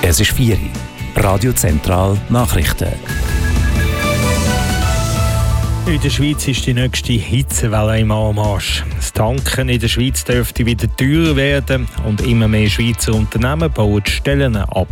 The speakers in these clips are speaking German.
Es ist 4 Uhr. Radio Zentral Nachrichten. In der Schweiz ist die nächste Hitzewelle im Anmarsch. Das Tanken in der Schweiz dürfte wieder teurer werden und immer mehr Schweizer Unternehmen bauen Stellen ab.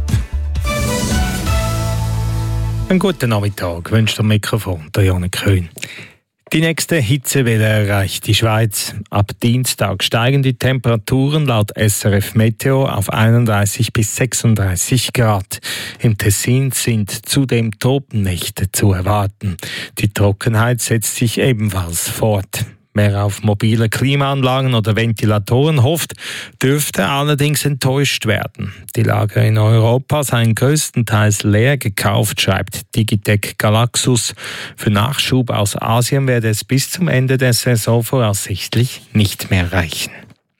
Einen guten Nachmittag, wünscht am Mikrofon der Janik Köhn. Die nächste Hitzewelle erreicht die Schweiz. Ab Dienstag steigen die Temperaturen laut SRF Meteo auf 31 bis 36 Grad. Im Tessin sind zudem Tropennächte zu erwarten. Die Trockenheit setzt sich ebenfalls fort. Wer auf mobile Klimaanlagen oder Ventilatoren hofft, dürfte allerdings enttäuscht werden. Die Lager in Europa seien größtenteils leer gekauft, schreibt Digitec Galaxus. Für Nachschub aus Asien werde es bis zum Ende der Saison voraussichtlich nicht mehr reichen.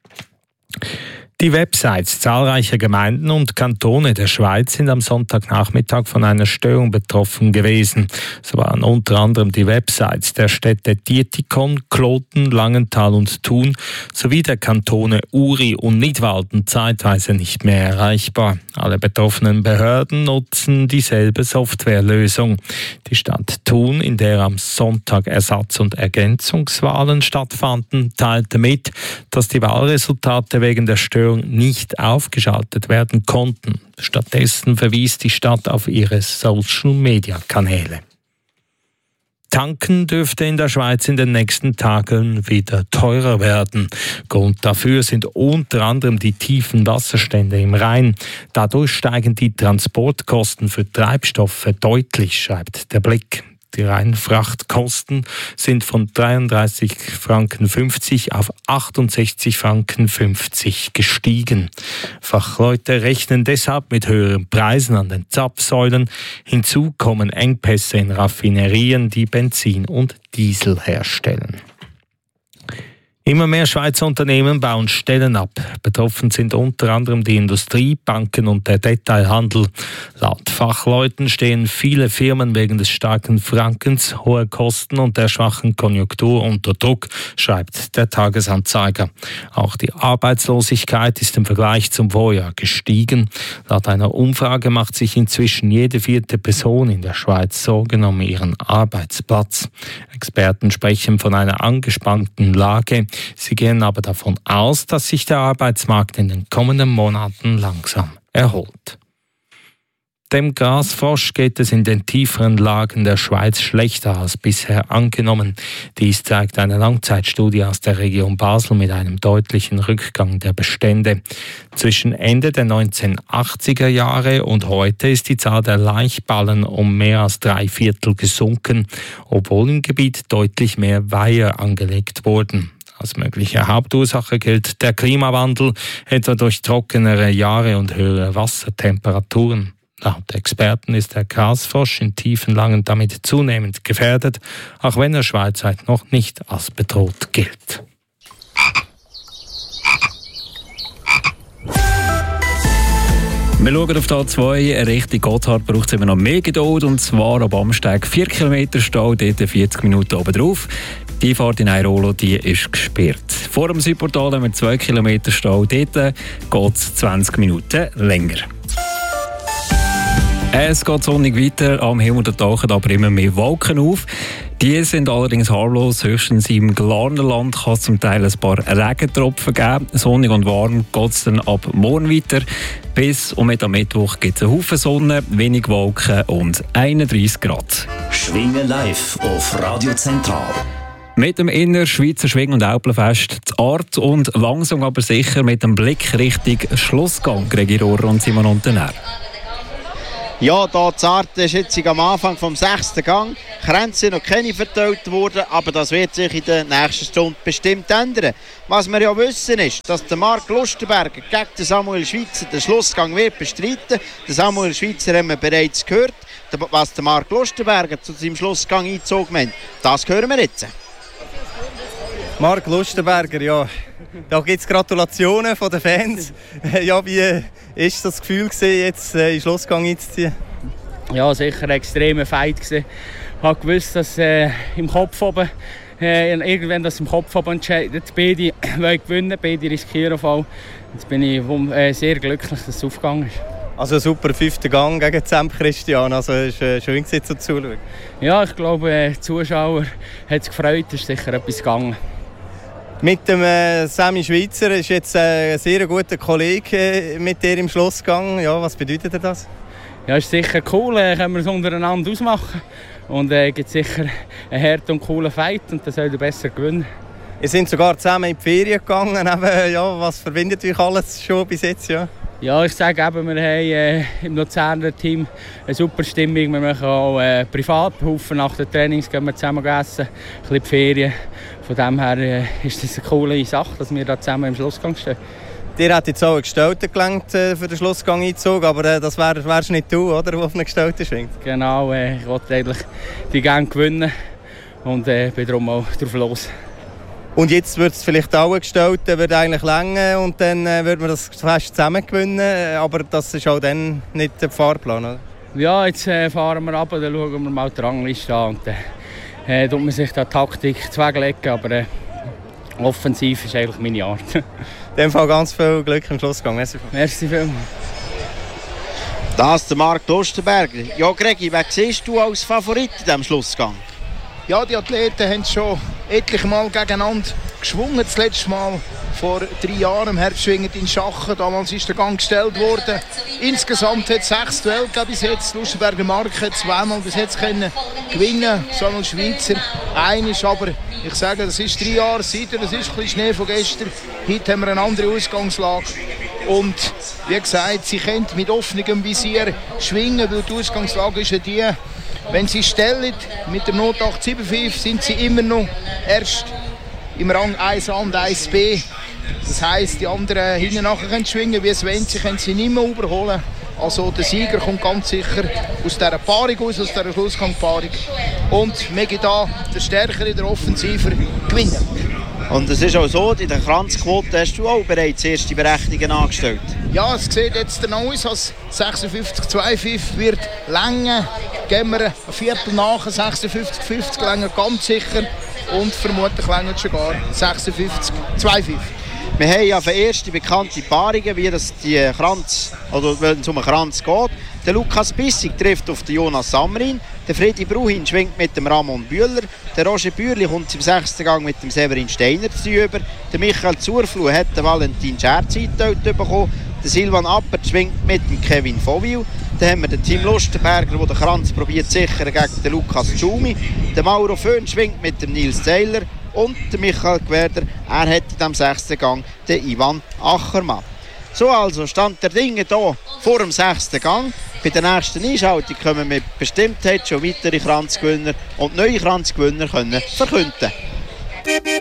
Die Websites zahlreicher Gemeinden und Kantone der Schweiz sind am Sonntagnachmittag von einer Störung betroffen gewesen. So waren unter anderem die Websites der Städte Dietikon, Kloten, Langenthal und Thun sowie der Kantone Uri und Nidwalden zeitweise nicht mehr erreichbar. Alle betroffenen Behörden nutzen dieselbe Softwarelösung. Die Stadt Thun, in der am Sonntag Ersatz- und Ergänzungswahlen stattfanden, teilte mit, dass die Wahlresultate wegen der Störung nicht aufgeschaltet werden konnten. Stattdessen verwies die Stadt auf ihre Social-Media-Kanäle. Tanken dürfte in der Schweiz in den nächsten Tagen wieder teurer werden. Grund dafür sind unter anderem die tiefen Wasserstände im Rhein. Dadurch steigen die Transportkosten für Treibstoffe deutlich, schreibt der Blick. Die Rheinfrachtkosten sind von 33,50 Franken auf 68,50 Franken gestiegen. Fachleute rechnen deshalb mit höheren Preisen an den Zapfsäulen. Hinzu kommen Engpässe in Raffinerien, die Benzin und Diesel herstellen. Immer mehr Schweizer Unternehmen bauen Stellen ab. Betroffen sind unter anderem die Industrie, Banken und der Detailhandel. Laut Fachleuten stehen viele Firmen wegen des starken Frankens, hoher Kosten und der schwachen Konjunktur unter Druck, schreibt der Tagesanzeiger. Auch die Arbeitslosigkeit ist im Vergleich zum Vorjahr gestiegen. Laut einer Umfrage macht sich inzwischen jede 4. Person in der Schweiz Sorgen um ihren Arbeitsplatz. Experten sprechen von einer angespannten Lage. Sie gehen aber davon aus, dass sich der Arbeitsmarkt in den kommenden Monaten langsam erholt. Dem Grasfrosch geht es in den tieferen Lagen der Schweiz schlechter als bisher angenommen. Dies zeigt eine Langzeitstudie aus der Region Basel mit einem deutlichen Rückgang der Bestände. Zwischen Ende der 1980er Jahre und heute ist die Zahl der Laichballen um mehr als 3/4 gesunken, obwohl im Gebiet deutlich mehr Weiher angelegt wurden. Als mögliche Hauptursache gilt der Klimawandel, etwa durch trockenere Jahre und höhere Wassertemperaturen. Laut Experten ist der Grasfrosch in tiefen Lagen damit zunehmend gefährdet, auch wenn er schweizweit noch nicht als bedroht gilt. Wir schauen auf die A2 Richtung Gotthard, braucht es immer noch mehr Geduld, und zwar am Amsteg 4 Kilometer Stau, dort 40 Minuten oben drauf. Die Fahrt in Airolo, die ist gesperrt. Vor dem Südportal haben wir 2 Kilometer Stau, dort geht es 20 Minuten länger. Es geht sonnig weiter, am Himmel tauchen aber immer mehr Wolken auf. Die sind allerdings harmlos, höchstens im Glarnerland kann es zum Teil ein paar Regentropfen geben. Sonnig und warm geht es dann ab morgen weiter. Bis und mit am Mittwoch gibt es einen Haufen Sonne, wenig Wolken und 31 Grad. Schwingen live auf Radio Zentral. Mit dem Innerschweizer Schwing- und Äupelfest die Art und langsam aber sicher mit dem Blick Richtung Schlussgang, Gregor und Simon Unternär. Ja, hier die Art ist jetzt am Anfang vom 6. Gang. Kränze sind noch keine verteilt worden, aber das wird sich in der nächsten Stunde bestimmt ändern. Was wir ja wissen ist, dass der Marc Lustenberger gegen den Samuel Schweitzer den Schlussgang wird bestreiten. Den Samuel Schweitzer haben wir bereits gehört. Was der Marc Lustenberger zu seinem Schlussgang eingezogen hat, das hören wir jetzt. Marc Lustenberger, ja. Da gibt es Gratulationen von den Fans. Ja, wie war das Gefühl, jetzt in den Schlussgang einzuziehen? Ja, sicher ein extremer Fight. Ich habe gewusst, dass im Kopf oben, irgendwann das im Kopf oben entscheidet. Beide wollen gewinnen, beide riskieren auf all. Jetzt bin ich sehr glücklich, dass es aufgegangen ist. Also ein super 5. Gang gegen Zemp Christian, also es war schön zum Zuschauen. Ja, ich glaube, die Zuschauer hat es gefreut, es ist sicher etwas gegangen. Mit dem Sammy Schweizer ist jetzt ein sehr guter Kollege mit dir im Schlussgang. Ja, was bedeutet das? Ja, ist sicher cool, können wir es untereinander ausmachen. Und gibt sicher einen harten und coolen Fight und dann soll er besser gewinnen. Ihr seid sogar zusammen in die Ferien gegangen. Ja, was verbindet euch alles schon bis jetzt? Ja, ja, ich sage eben, wir haben im Luzerner Team eine super Stimmung. Wir machen auch privat nach den Trainings gehen wir zusammen essen, ein bisschen die Ferien. Von dem her ist das eine coole Sache, dass wir da zusammen im Schlussgang stehen. Dir hat jetzt auch ein Gestalter gelangt für den Schlussgang eingezogen, aber das wärst nicht du, oder, der auf einen Gestalter schwingt? Genau, ich wollte eigentlich die gerne gewinnen und bin darum auch drauf los. Und jetzt wird es vielleicht auch ein Gestalter, wird eigentlich länger und dann wird man das fest zusammen gewinnen, aber das ist auch dann nicht der Fahrplan, oder? Ja, jetzt fahren wir ab, dann schauen wir mal die Rangliste an und dann tut man sich da Taktik zweglegen, aber offensiv ist eigentlich meine Art. In dem Fall ganz viel Glück im Schlussgang. Merci vielmals. Das ist der Marc Lustenberger. Ja, Gregi, wen siehst du als Favorit in diesem Schlussgang? Ja, die Athleten haben schon etliche Mal gegeneinander geschwungen. Das letzte Mal vor 3 Jahren im Herbstschwingen in Schachen. Damals ist der Gang gestellt worden. Insgesamt hat es 6 Duelle bis jetzt. Lustenberger Marc hat 2-mal bis jetzt können gewinnen. Zweimal Schweizer, eines. Aber ich sage, das ist 3 Jahre seither. Das ist ein bisschen Schnee von gestern. Heute haben wir eine andere Ausgangslage. Und wie gesagt, sie können mit offenem Visier schwingen, weil die Ausgangslage ist ja die, wenn sie stellen mit der Not 875, sind sie immer noch erst im Rang 1A und 1B. Das heisst, die anderen hinten nachher können schwingen, wie Sven, sie können sie nicht mehr überholen. Also der Sieger kommt ganz sicher aus dieser Paarung aus dieser Schlussgangpaarung. Und möge da der Stärkere, der Offensiver gewinnen. Und es ist auch so, in der Kranzquote hast du auch bereits erste Berechnungen angestellt. Ja, es sieht jetzt danach aus, als 56,25 wird länger. Gehen wir ein Viertel nach, 56,50 länger ganz sicher. Und vermutlich länger sogar 56,25. Wir haben ja für erste bekannte Paarungen, wie das die Kranz, oder wenn es um einen Kranz geht. Der Lukas Bissig trifft auf den Jonas Samrin. Der Freddy Bruhin schwingt mit dem Ramon Bühler. Der Roger Bürli kommt im 6. Gang mit dem Severin Steiner zu über. Der Michael Zurfluh hat den Valentin Scherz eingeteilt bekommen. Der Silvan Appert schwingt mit dem Kevin Vovil. Dann haben wir den Tim Lustenberger, der den Kranz probiert sichern gegen den Lukas Tschumi. Der Mauro Föhn schwingt mit dem Nils Zeiler. Und der Michael Gwerder, er hat in dem 6. Gang den Ivan Achermann. So also stand der Dinge hier vor dem 6. Gang. Bei der nächsten Einschaltung können wir mit Bestimmtheit schon weitere Kranzgewinner und neue Kranzgewinner verkünden.